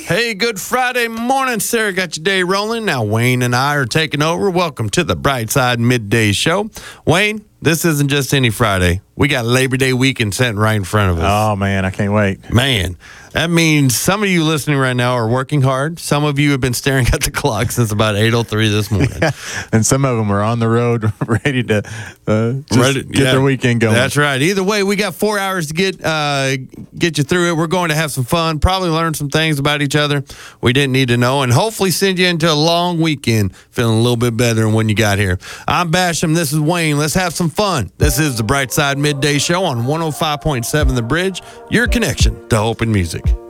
Hey, good Friday morning. Sarah got your day rolling. Now Wayne and I are taking over. Welcome to the Brightside Midday Show. Wayne, this isn't just any Friday. We got Labor Day weekend sitting right in front of us. Oh, man, I can't wait. Man, that means some of you listening right now are working hard. Some of you have been staring at the clock since about 8:03 this morning. Yeah. And some of them are on the road ready to get their weekend going. That's right. Either way, we got 4 hours to get you through it. We're going to have some fun, probably learn some things about each other we didn't need to know, and hopefully send you into a long weekend feeling a little bit better than when you got here. I'm Basham. This is Wayne. Let's have some fun. This is the Brightside Midday Show on 105.7 The Bridge, your connection to hope and music.